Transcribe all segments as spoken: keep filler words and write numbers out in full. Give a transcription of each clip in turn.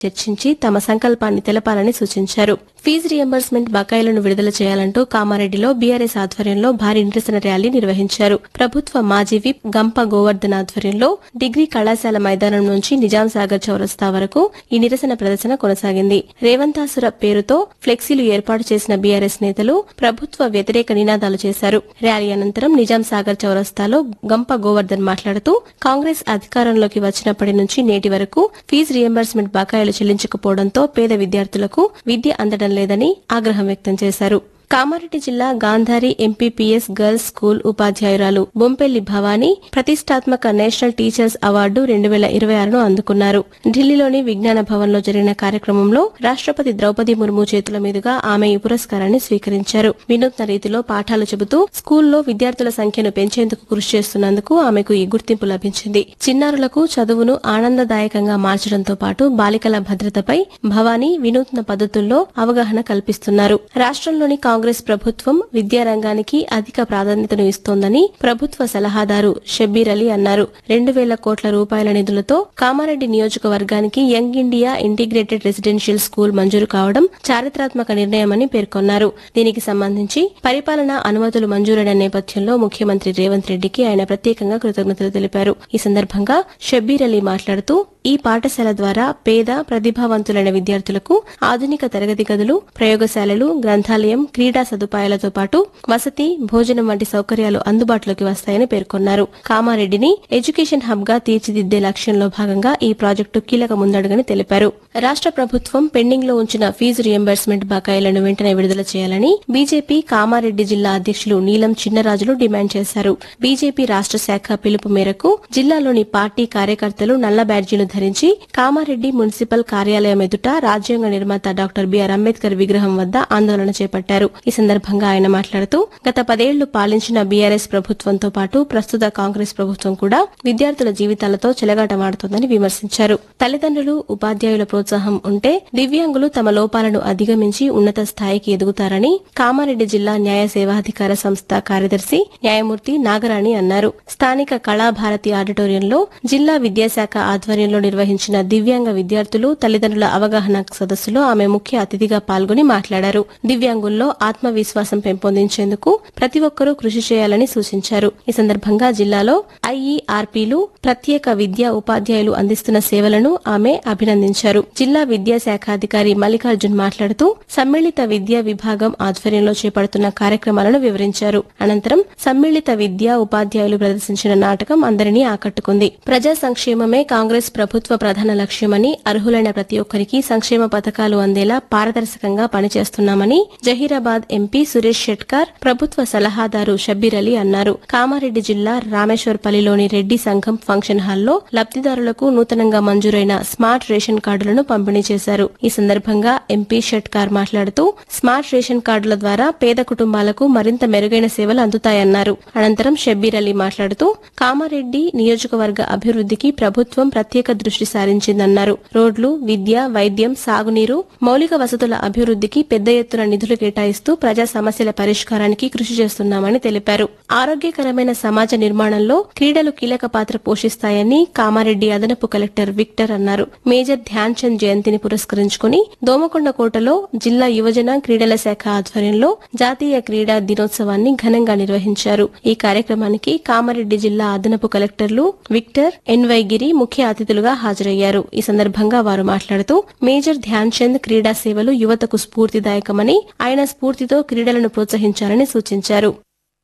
చర్చించి తమ సంకల్పాన్ని తెలపాలని సూచించారు. ఫీజు రియంబర్స్మెంట్ బకాయిలను విడుదల చేయాలంటూ కామారెడ్డిలో బీఆర్ఎస్ ఆధ్వర్యంలో భారీ నిరసన ర్యాలీ నిర్వహించారు. ప్రభుత్వ మాజీ విప్ గంప గోవర్ధన్ ఆధ్వర్యంలో డిగ్రీ కళాశాల మైదానం నుంచి నిజాం సాగర్ చౌరస్తా వరకు ఈ నిరసన ప్రదర్శన కొనసాగింది. రేవంతాసుర పేరుతో ఫ్లెక్సీలు ఏర్పాటు చేసిన బీఆర్ఎస్ నేతలు ప్రభుత్వ వ్యతిరేక నినాదాలు చేశారు. ర్యాలీ అనంతరం నిజాం సాగర్ చౌరస్తాలో గంప గోవర్ధన్ మాట్లాడుతూ కాంగ్రెస్ అధికారంలోకి వచ్చినప్పటి నుంచి నేటి వరకు ఫీజు రియంబర్స్మెంట్ బకాయిలు చెల్లించకపోవడంతో పేద విద్యార్థులకు విద్య అందడం లేదని ఆగ్రహం వ్యక్తం చేశారు. కామారెడ్డి జిల్లా గాంధారి ఎంపీపీఎస్ గర్ల్స్ స్కూల్ ఉపాధ్యాయురాలు బొంపెల్లి భవానీ ప్రతిష్టాత్మక నేషనల్ టీచర్స్ అవార్డు రెండు వేల ఇరవై ఆరును అందుకున్నారు. ఢిల్లీలోని విజ్ఞాన భవన్ లో జరిగిన కార్యక్రమంలో రాష్టపతి ద్రౌపది ముర్ము చేతుల మీదుగా ఆమె ఈ పురస్కారాన్ని స్వీకరించారు. వినూత్న రీతిలో పాఠాలు చెబుతూ స్కూల్లో విద్యార్థుల సంఖ్యను పెంచేందుకు కృషి చేస్తున్నందుకు ఆమెకు ఈ గుర్తింపు లభించింది. చిన్నారులకు చదువును ఆనందదాయకంగా మార్చడంతో పాటు బాలికల భద్రతపై భవానీ వినూత్న పద్ధతుల్లో అవగాహన కల్పిస్తున్నారు. రాష్ట్రంలోని కాంగ్రెస్ ప్రభుత్వం విద్యారంగానికి అధిక ప్రాధాన్యతను ఇస్తోందని ప్రభుత్వ సలహాదారు షబ్బీర్ అలీ అన్నారు. రెండు వేల కోట్ల రూపాయల నిధులతో కామారెడ్డి నియోజకవర్గానికి young India integrated residential school మంజూరు కావడం చారిత్రాత్మక నిర్ణయమని పేర్కొన్నారు. దీనికి సంబంధించి పరిపాలనా అనుమతులు మంజూరైన నేపథ్యంలో ముఖ్యమంత్రి రేవంత్ రెడ్డికి ఆయన ప్రత్యేకంగా కృతజ్ఞతలు తెలిపారు. ఈ సందర్భంగా షబ్బీర్ అలీ మాట్లాడుతూ ఈ పాఠశాల ద్వారా పేద ప్రతిభావంతులైన విద్యార్థులకు ఆధునిక తరగతి గదులు, ప్రయోగశాలలు, గ్రంథాలయం, క్రీడా సదుపాయాలతో పాటు వసతి, భోజనం వంటి సౌకర్యాలు అందుబాటులోకి వస్తాయని పేర్కొన్నారు. కామారెడ్డిని ఎడ్యుకేషన్ హబ్ గా తీర్చిదిద్దే లక్ష్యంలో భాగంగా ఈ ప్రాజెక్టు కీలక ముందడుగని తెలిపారు. రాష్ట ప్రభుత్వం పెండింగ్ లో ఉంచిన ఫీజు రియంబర్స్మెంట్ బకాయిలను వెంటనే విడుదల చేయాలని బీజేపీ కామారెడ్డి జిల్లా అధ్యక్షులు నీలం చిన్నరాజులు డిమాండ్ చేశారు. బీజేపీ రాష్ట శాఖ పిలుపు మేరకు జిల్లాలోని పార్టీ కార్యకర్తలు నల్ల బ్యాడ్జీలు ధరించి కామారెడ్డి మున్సిపల్ కార్యాలయం ఎదుట రాజ్యాంగ నిర్మాత డాక్టర్ బీఆర్ అంబేద్కర్ విగ్రహం వద్ద ఆందోళన చేపట్టారు. ఈ సందర్భంగా ఆయన మాట్లాడుతూ గత పదేళ్లు పాలించిన బీఆర్ఎస్ ప్రభుత్వంతో పాటు ప్రస్తుత కాంగ్రెస్ ప్రభుత్వం కూడా విద్యార్థుల జీవితాలతో చెలగాటమాడుతోందని విమర్శించారు. తల్లిదండ్రులు, ఉపాధ్యాయుల ప్రోత్సాహం ఉంటే దివ్యాంగులు తమ లోపాలను అధిగమించి ఉన్నత స్థాయికి ఎదుగుతారని కామారెడ్డి జిల్లా న్యాయ సేవాధికార సంస్థ కార్యదర్శి న్యాయమూర్తి నాగరాణి అన్నారు. స్థానిక కళాభారతి ఆడిటోరియంలో జిల్లా విద్యాశాఖ ఆధ్వర్యంలో నిర్వహించిన దివ్యాంగ విద్యార్థులు తల్లిదండ్రుల అవగాహన సదస్సులో ఆమె ముఖ్య అతిథిగా పాల్గొని మాట్లాడారు. దివ్యాంగుల్లో ఆత్మవిశ్వాసం పెంపొందించేందుకు ప్రతి ఒక్కరూ కృషి చేయాలని సూచించారు. ఈ సందర్భంగా జిల్లాలో ఐఈఆర్పీలు, ప్రత్యేక విద్యా ఉపాధ్యాయులు అందిస్తున్న సేవలను ఆమె అభినందించారు. జిల్లా విద్యాశాఖాధికారి మల్లికార్జున్ మాట్లాడుతూ సమ్మిళిత విద్యా విభాగం ఆధ్వర్యంలో చేపడుతున్న కార్యక్రమాలను వివరించారు. అనంతరం సమ్మిళిత విద్యా ఉపాధ్యాయులు ప్రదర్శించిన నాటకం అందరినీ ఆకట్టుకుంది. ప్రజా సంక్షేమమే కాంగ్రెస్ ప్రభుత్వ ప్రధాన లక్ష్యమని, అర్హులైన ప్రతి ఒక్కరికి సంక్షేమ పథకాలు అందేలా పారదర్శకంగా పనిచేస్తున్నామని జహీరాబాద్ ఎంపీ సురేష్ షెట్కార్, ప్రభుత్వ సలహాదారు షబ్బీర్ అలీ అన్నారు. కామారెడ్డి జిల్లా రామేశ్వర్పల్లిలోని రెడ్డి సంఘం ఫంక్షన్ హాల్లో లబ్దిదారులకు నూతనంగా మంజూరైన స్మార్ట్ రేషన్ కార్డులను పంపిణీ చేశారు. ఈ సందర్భంగా ఎంపీ షెట్కార్ మాట్లాడుతూ స్మార్ట్ రేషన్ కార్డుల ద్వారా పేద కుటుంబాలకు మరింత మెరుగైన సేవలు అందుతాయన్నారు. అనంతరం షబ్బీర్ అలీ మాట్లాడుతూ కామారెడ్డి నియోజకవర్గ అభివృద్దికి ప్రభుత్వం ప్రత్యేక దృష్టి సారించిందన్నారు. రోడ్లు, విద్య, వైద్యం, సాగునీరు, మౌలిక వసతుల అభివృద్దికి పెద్ద ఎత్తున నిధులు కేటాయిస్తూ ప్రజా సమస్యల పరిష్కారానికి కృషి చేస్తున్నామని తెలిపారు. ఆరోగ్యకరమైన సమాజ నిర్మాణంలో క్రీడలు కీలక పాత్ర పోషిస్తాయని కామారెడ్డి అదనపు కలెక్టర్ విక్టర్ అన్నారు. మేజర్ ధ్యాన్ చంద్ జయంతిని పురస్కరించుకుని దోమకొండ కోటలో జిల్లా యువజన క్రీడల శాఖ ఆధ్వర్యంలో జాతీయ క్రీడా దినోత్సవాన్ని ఘనంగా నిర్వహించారు. ఈ కార్యక్రమానికి కామారెడ్డి జిల్లా అదనపు కలెక్టర్లు విక్టర్, ఎన్వై గిరి ముఖ్య అతిథులుగా హాజరయ్యారు. ఈ సందర్భంగా వారు మాట్లాడుతూ మేజర్ ధ్యాన్ చంద్ క్రీడా సేవలు యువతకు స్ఫూర్తిదాయకమని, ఆయన స్ఫూర్తితో క్రీడలను ప్రోత్సహించాలని సూచించారు.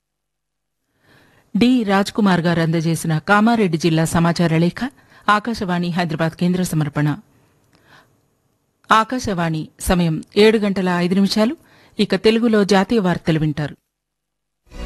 డి రాజ్ కుమార్ గారు అందజేసిన కామారెడ్డి జిల్లా సమాచార లేఖ ఆకాశవాణి హైదరాబాద్ కేంద్ర సమర్పణ. ఆకాశవాణి సమయం ఏడు గంటల ఐదు నిమిషాలు. ఇక తెలుగులో జాతీయ వార్తలు వింటారు.